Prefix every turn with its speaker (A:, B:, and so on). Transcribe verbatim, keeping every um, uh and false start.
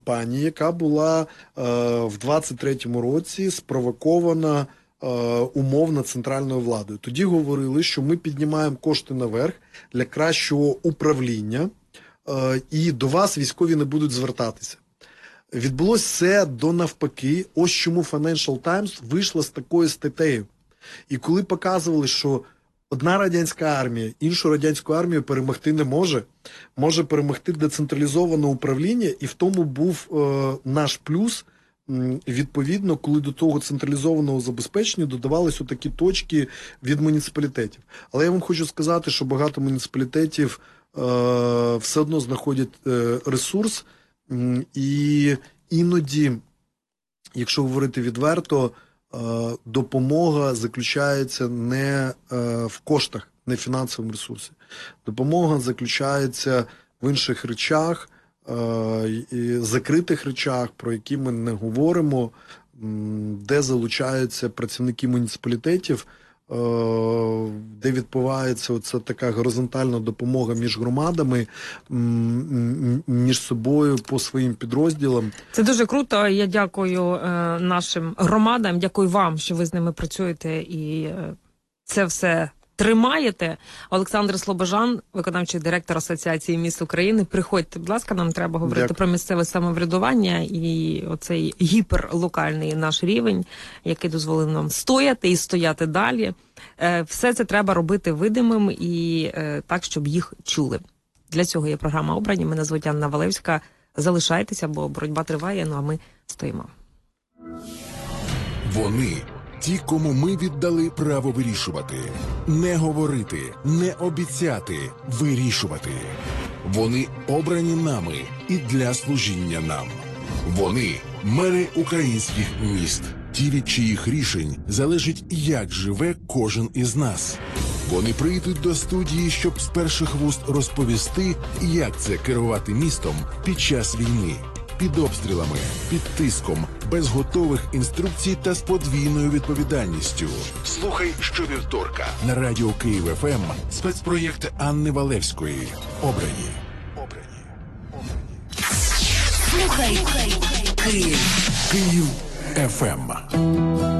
A: кампанії, яка була е, в двадцять третьому році спровокована е, умовно центральною владою. Тоді говорили, що ми піднімаємо кошти наверх для кращого управління, е, і до вас військові не будуть звертатися. Відбулося все до навпаки. Ось чому Financial Times вийшла з такою статтею. І коли показували, що одна радянська армія іншу радянську армію перемогти не може, може перемогти децентралізоване управління, і в тому був е, наш плюс. Відповідно, коли до того централізованого забезпечення додавались отакі точки від муніципалітетів. Але я вам хочу сказати, що багато муніципалітетів е, все одно знаходять е, ресурс, е, і іноді, якщо говорити відверто, е, допомога заключається не е, в коштах, не в фінансовому ресурсі. Допомога заключається в інших речах, і закритих речах, про які ми не говоримо, де залучаються працівники муніципалітетів, де відбувається оця така горизонтальна допомога між громадами, між собою по своїм підрозділам.
B: Це дуже круто. Я дякую нашим громадам, дякую вам, що ви з ними працюєте і це все тримаєте. Олександр Слобожан, виконавчий директор Асоціації міст України. Приходьте, будь ласка, нам треба говорити Дякую. Про місцеве самоврядування і оцей гіперлокальний наш рівень, який дозволив нам стояти і стояти далі. Все це треба робити видимим і так, щоб їх чули. Для цього є програма «Обрані». Мене звуть Анна Валевська. Залишайтеся, бо боротьба триває, ну а ми стоїмо.
C: Вони ті, кому ми віддали право вирішувати. Не говорити, не обіцяти, вирішувати. Вони обрані нами і для служіння нам. Вони – мери українських міст. Ті, від чиїх рішень залежить, як живе кожен із нас. Вони прийдуть до студії, щоб з перших вуст розповісти, як це керувати містом під час війни. Під обстрілами, під тиском, без готових інструкцій та з подвійною відповідальністю. Слухай щовівторка на радіо Київ еф ем спецпроєкт Анни Валевської. Обрані. Обрані. Обрані.
D: Слухай Київ.
C: Київ еф ем.